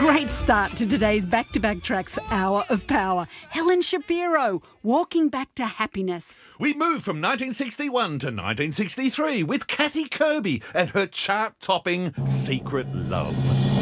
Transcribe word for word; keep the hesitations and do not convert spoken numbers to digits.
great start to today's back-to-back tracks Hour of Power. Helen Shapiro, Walking Back to Happiness. We move from nineteen sixty-one to nineteen sixty-three with Katty Kirby and her chart-topping Secret Love.